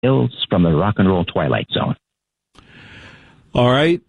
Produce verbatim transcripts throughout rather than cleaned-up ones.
Hills from the rock and roll twilight zone. All right.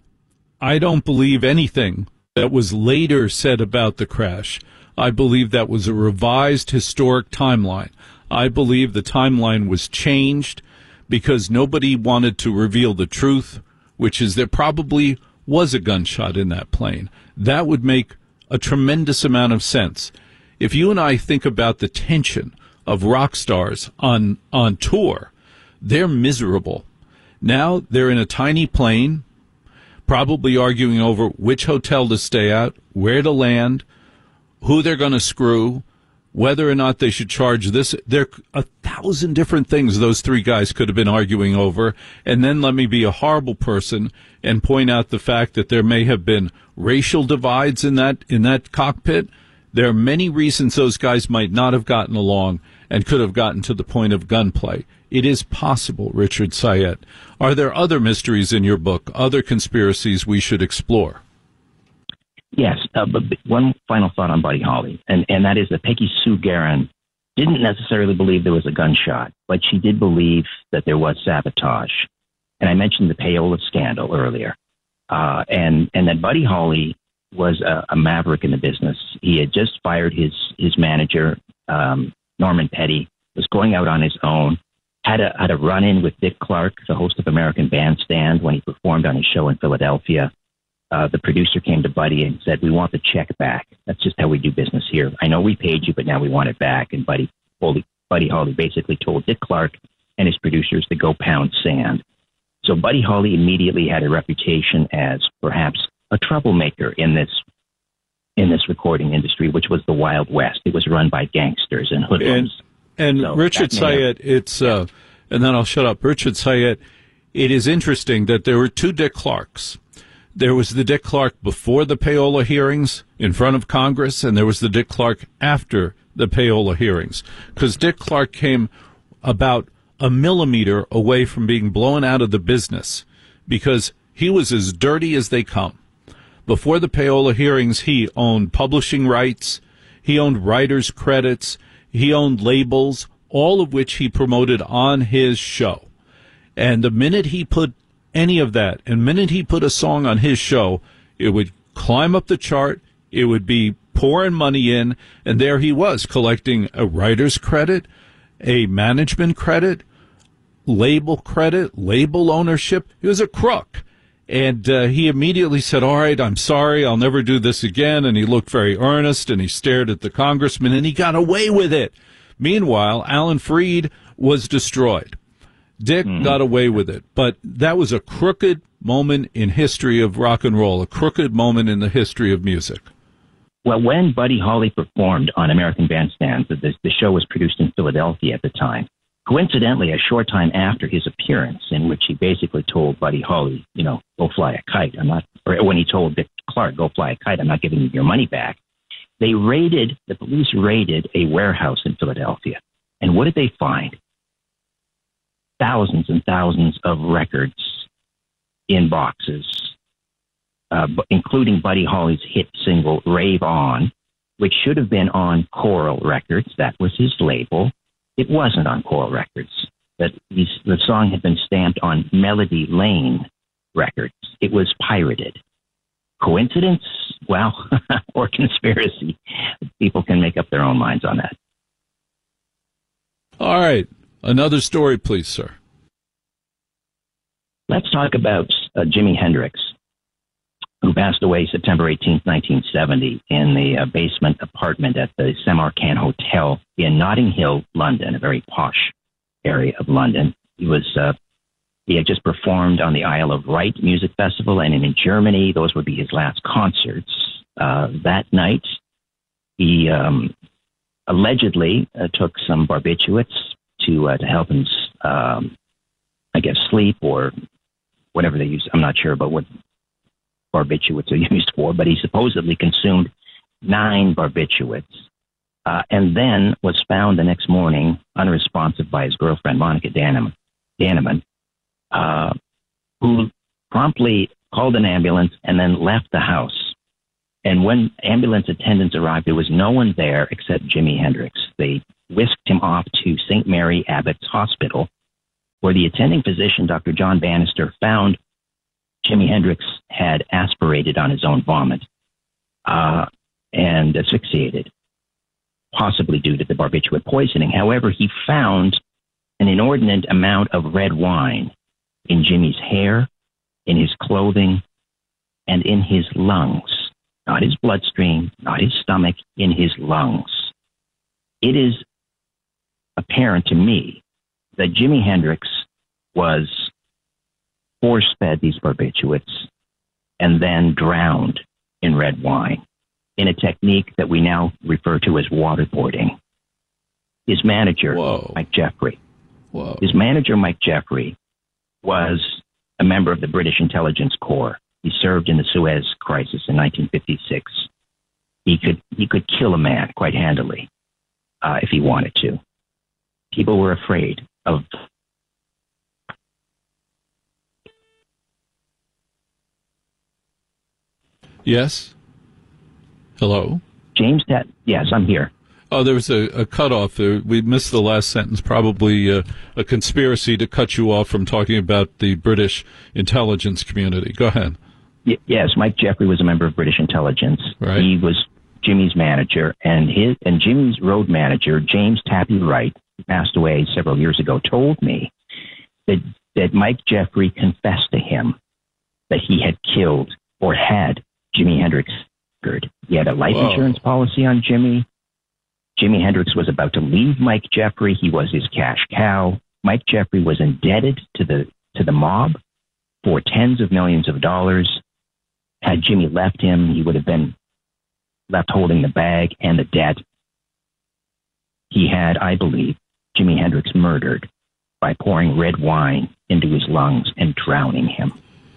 I don't believe anything that was later said about the crash. I believe that was a revised historic timeline. I believe the timeline was changed because nobody wanted to reveal the truth, which is there probably was a gunshot in that plane. That would make a tremendous amount of sense. If you and I think about the tension of rock stars on, on tour, they're miserable. Now they're in a tiny plane, probably arguing over which hotel to stay at, where to land, who they're going to screw, whether or not they should charge this. There are a thousand different things those three guys could have been arguing over. And then let me be a horrible person and point out the fact that there may have been racial divides in that in that cockpit. There are many reasons those guys might not have gotten along and could have gotten to the point of gunplay. It is possible, Richard Syed. Are there other mysteries in your book, other conspiracies we should explore? Yes, uh, but one final thought on Buddy Holly, and, and that is that Peggy Sue Gerron didn't necessarily believe there was a gunshot, but she did believe that there was sabotage. And I mentioned the payola scandal earlier, uh, and, and that Buddy Holly was a, a maverick in the business. He had just fired his, his manager, um, Norman Petty, was going out on his own, had a, had a run-in with Dick Clark, the host of American Bandstand, when he performed on his show in Philadelphia. Uh, the producer came to Buddy and said, "We want the check back. That's just how we do business here. I know we paid you, but now we want it back." And Buddy, Buddy Holly basically told Dick Clark and his producers to go pound sand. So Buddy Holly immediately had a reputation as perhaps a troublemaker in this in this recording industry, which was the Wild West. It was run by gangsters and hoodlums. And, and so Richard Syed, it's uh, and then I'll shut up. Richard Syed, it is interesting that there were two Dick Clarks. There was the Dick Clark before the payola hearings in front of Congress, and there was the Dick Clark after the payola hearings, because Dick Clark came about a millimeter away from being blown out of the business because he was as dirty as they come. Before the payola hearings, he owned publishing rights, he owned writers' credits, he owned labels, all of which he promoted on his show. And the minute he put any of that, and the minute he put a song on his show, it would climb up the chart, it would be pouring money in, and there he was collecting a writer's credit, a management credit, label credit, label ownership. He was a crook. And uh, he immediately said, "All right, I'm sorry, I'll never do this again." And he looked very earnest, and he stared at the congressman, and he got away with it. Meanwhile, Alan Freed was destroyed. Dick mm. got away with it. But that was a crooked moment in history of rock and roll, a crooked moment in the history of music. Well, when Buddy Holly performed on American Bandstand, the, the show was produced in Philadelphia at the time. Coincidentally, a short time after his appearance, in which he basically told Buddy Holly, you know, go fly a kite. I'm not, or when he told Dick Clark, go fly a kite, I'm not giving you your money back. They raided, the police raided a warehouse in Philadelphia. And what did they find? Thousands and thousands of records in boxes, uh, including Buddy Holly's hit single, Rave On, which should have been on Coral Records. That was his label. It wasn't on Coral Records. That the song had been stamped on Melody Lane Records. It was pirated. Coincidence? Well, or conspiracy. People can make up their own minds on that. All right. Another story, please, sir. Let's talk about uh, Jimi Hendrix, who passed away September eighteenth, nineteen seventy, in the uh, basement apartment at the Samarkand Hotel in Notting Hill, London, a very posh area of London. He was uh, he had just performed on the Isle of Wight Music Festival, and in Germany, those would be his last concerts. Uh, that night, he um, allegedly uh, took some barbiturates to uh, to help him, um, I guess, sleep or whatever they use. I'm not sure about what barbiturates are used for, but he supposedly consumed nine barbiturates uh, and then was found the next morning unresponsive by his girlfriend, Monica Danneman, Danneman uh, who promptly called an ambulance and then left the house. And when ambulance attendants arrived, there was no one there except Jimi Hendrix. They whisked him off to Saint Mary Abbott's Hospital, where the attending physician, Doctor John Bannister, found Jimi Hendrix had aspirated on his own vomit uh, and asphyxiated, possibly due to the barbiturate poisoning. However, he found an inordinate amount of red wine in Jimmy's hair, in his clothing, and in his lungs. Not his bloodstream, not his stomach, in his lungs. It is apparent to me that Jimi Hendrix was force-fed these barbiturates and then drowned in red wine in a technique that we now refer to as waterboarding. His manager, Whoa. Mike Jeffrey, Whoa. his manager, Mike Jeffrey, was a member of the British Intelligence Corps. He served in the Suez Crisis in nineteen fifty-six. He could he could kill a man quite handily uh, if he wanted to. People were afraid of. Yes? Hello? James, that yes, I'm here. Oh, there was a, a cutoff there. We missed the last sentence. Probably uh, a conspiracy to cut you off from talking about the British intelligence community. Go ahead. Y- yes, Mike Jeffrey was a member of British intelligence. Right. He was Jimmy's manager, and his and Jimmy's road manager, James Tappy Wright, who passed away several years ago, told me that that Mike Jeffrey confessed to him that he had killed or had Jimi Hendrix. He had a life Whoa. insurance policy on Jimmy. Jimi Hendrix was about to leave Mike Jeffrey. He was his cash cow. Mike Jeffrey was indebted to the to the mob for tens of millions of dollars. Had Jimmy left him, he would have been left holding the bag and the debt. He had, I believe, Jimi Hendrix murdered by pouring red wine into his lungs and drowning him.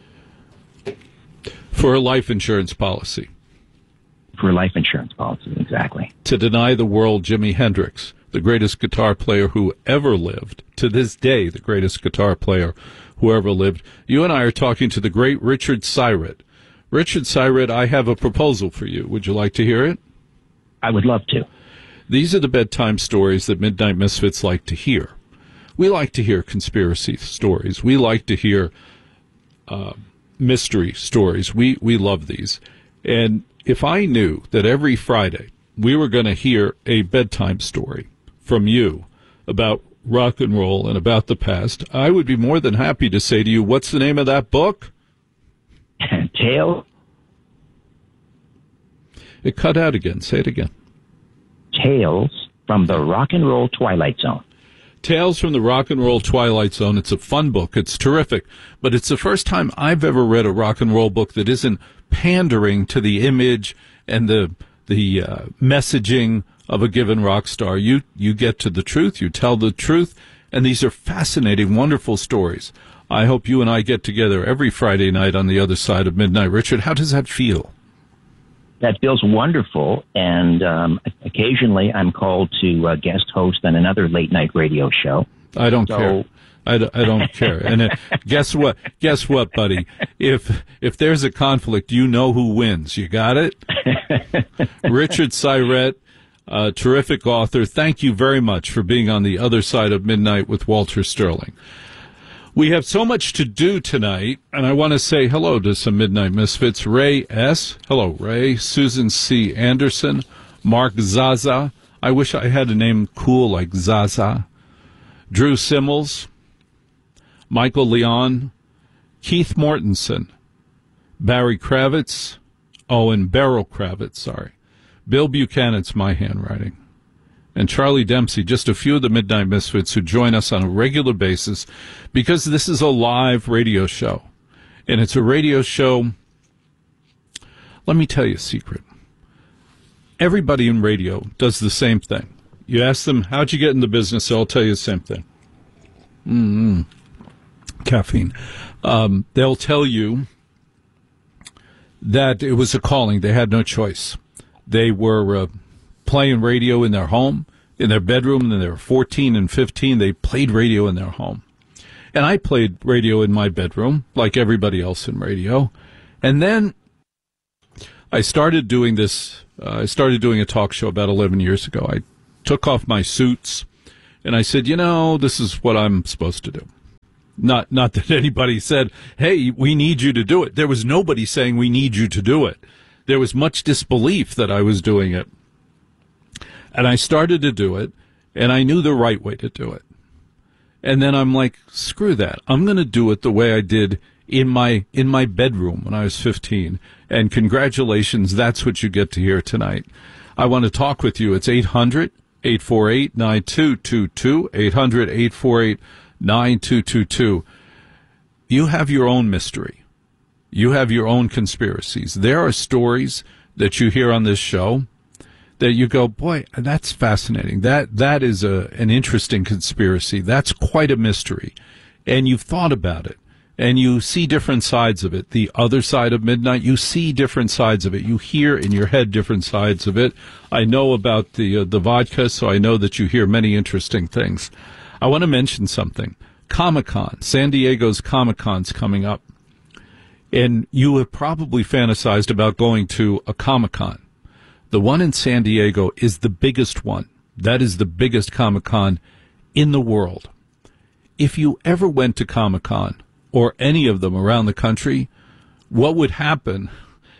For a life insurance policy. For a life insurance policy, exactly. To deny the world Jimi Hendrix, the greatest guitar player who ever lived, to this day, the greatest guitar player who ever lived. You and I are talking to the great Richard Syret. Richard Syret, I have a proposal for you. Would you like to hear it? I would love to. These are the bedtime stories that Midnight Misfits like to hear. We like to hear conspiracy stories. We like to hear uh, mystery stories. We, we love these. And if I knew that every Friday we were going to hear a bedtime story from you about rock and roll and about the past, I would be more than happy to say to you, what's the name of that book? Tale. It cut out again. Say it again. Tales from the Rock and Roll Twilight Zone. Tales from the Rock and Roll Twilight Zone. It's a fun book. It's terrific. But it's the first time I've ever read a rock and roll book that isn't pandering to the image and the the uh, messaging of a given rock star. You you get to the truth. You tell the truth. And these are fascinating, wonderful stories. I hope you and I get together every Friday night on the other side of midnight. Richard, how does that feel? That feels wonderful, and um, occasionally I'm called to uh, guest host on another late-night radio show. I don't so... care. I, d- I don't care. And uh, guess what? Guess what, buddy? If if there's a conflict, you know who wins. You got it? Richard Syret, uh, terrific author. Thank you very much for being on the other side of midnight with Walter Sterling. We have so much to do tonight, and I want to say hello to some Midnight Misfits. Ray S. Hello, Ray. Susan C. Anderson. Mark Zaza. I wish I had a name cool like Zaza. Drew Simmels. Michael Leon. Keith Mortensen. Barry Kravitz. Oh, and Beryl Kravitz, sorry. Bill Buchanan's my handwriting. And Charlie Dempsey, just a few of the Midnight Misfits who join us on a regular basis because this is a live radio show. And it's a radio show. Let me tell you a secret. Everybody in radio does the same thing. You ask them, how'd you get in the business? They'll tell you the same thing. Mm-hmm. Caffeine. Um, they'll tell you that it was a calling. They had no choice. They were uh, playing radio in their home, in their bedroom, and they were fourteen and fifteen. They played radio in their home. And I played radio in my bedroom, like everybody else in radio. And then I started doing this, uh, I started doing a talk show about eleven years ago. I took off my suits, and I said, you know, this is what I'm supposed to do. Not not that anybody said, hey, we need you to do it. There was nobody saying we need you to do it. There was much disbelief that I was doing it. And I started to do it, and I knew the right way to do it. And then I'm like, screw that. I'm going to do it the way I did in my in my bedroom when I was fifteen. And congratulations, that's what you get to hear tonight. I want to talk with you. It's eight hundred, eight four eight, nine two two two, eight hundred, eight four eight, nine two two two. You have your own mystery. You have your own conspiracies. There are stories that you hear on this show that you go, boy, that's fascinating. That that is a an interesting conspiracy. That's quite a mystery. And you've thought about it. And you see different sides of it. The other side of midnight, you see different sides of it. You hear in your head different sides of it. I know about the uh, the vodka, so I know that you hear many interesting things. I want to mention something. Comic-Con, San Diego's Comic-Con's coming up. And you have probably fantasized about going to a Comic-Con. The one in San Diego is the biggest one. That is the biggest Comic-Con in the world. If you ever went to Comic-Con, or any of them around the country, what would happen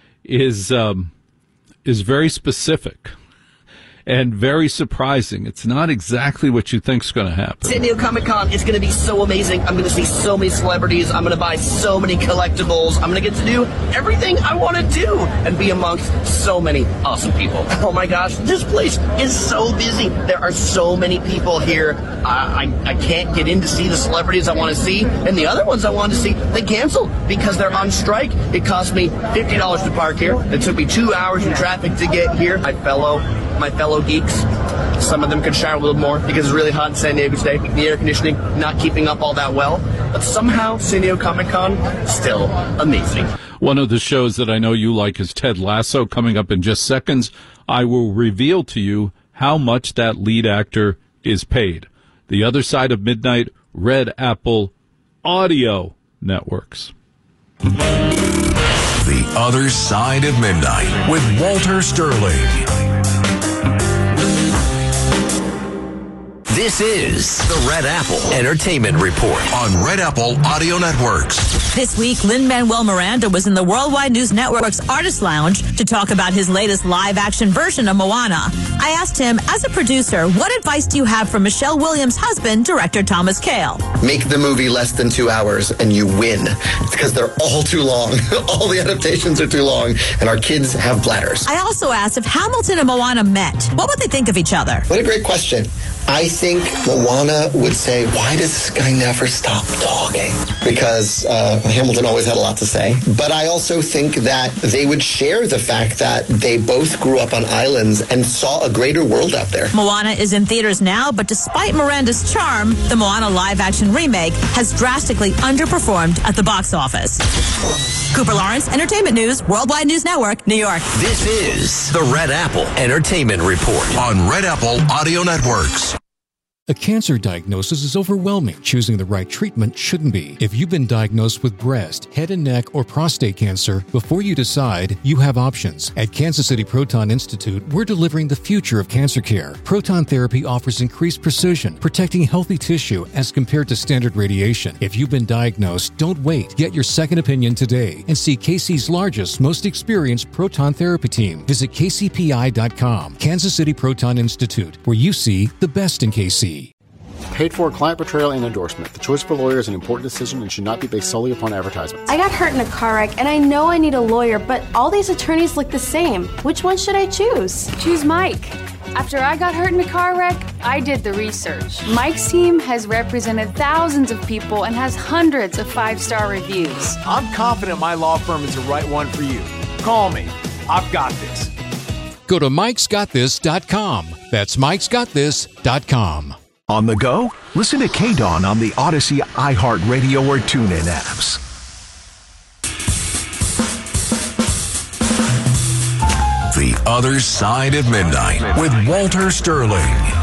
is um, is very specific and very surprising. It's not exactly what you think is going to happen. San Diego Comic-Con is going to be so amazing. I'm going to see so many celebrities. I'm going to buy so many collectibles. I'm going to get to do everything I want to do and be amongst so many awesome people. Oh my gosh, this place is so busy. There are so many people here. I, I, I can't get in to see the celebrities I want to see, and the other ones I want to see, they canceled because they're on strike. It cost me fifty dollars to park here. It took me two hours in traffic to get here. My fellow, my fellow geeks, some of them could shower a little more because it's really hot in San Diego today. The air conditioning not keeping up all that well. But somehow, San Diego Comic-Con, still amazing. One of the shows that I know you like is Ted Lasso, coming up in just seconds. I will reveal to you how much that lead actor is paid. The Other Side of Midnight, Red Apple Audio Networks. The Other Side of Midnight with Walter Sterling. This is the Red Apple Entertainment Report on Red Apple Audio Networks. This week, Lin-Manuel Miranda was in the Worldwide News Network's Artist Lounge to talk about his latest live-action version of Moana. I asked him, as a producer, what advice do you have for Michelle Williams' husband, director Thomas Kail? Make the movie less than two hours and you win. It's because they're all too long. All the adaptations are too long, and our kids have bladders. I also asked if Hamilton and Moana met, what would they think of each other? What a great question. I think Moana would say, why does this guy never stop talking? Because uh, Hamilton always had a lot to say. But I also think that they would share the fact that they both grew up on islands and saw a greater world out there. Moana is in theaters now, but despite Miranda's charm, the Moana live-action remake has drastically underperformed at the box office. Cooper Lawrence, Entertainment News, Worldwide News Network, New York. This is the Red Apple Entertainment Report on Red Apple Audio Networks. A cancer diagnosis is overwhelming. Choosing the right treatment shouldn't be. If you've been diagnosed with breast, head and neck, or prostate cancer, before you decide, you have options. At Kansas City Proton Institute, we're delivering the future of cancer care. Proton therapy offers increased precision, protecting healthy tissue as compared to standard radiation. If you've been diagnosed, don't wait. Get your second opinion today and see K C's largest, most experienced proton therapy team. Visit K C P I dot com. Kansas City Proton Institute, where you see the best in K C. Paid for client portrayal and endorsement. The choice of a lawyer is an important decision and should not be based solely upon advertisements. I got hurt in a car wreck, and I know I need a lawyer, but all these attorneys look the same. Which one should I choose? Choose Mike. After I got hurt in a car wreck, I did the research. Mike's team has represented thousands of people and has hundreds of five-star reviews. I'm confident my law firm is the right one for you. Call me. I've got this. Go to mikes got this dot com. That's mikes got this dot com. On the go? Listen to K-Dawn on the Odyssey, iHeartRadio, or TuneIn apps. The Other Side of Midnight with Walter Sterling.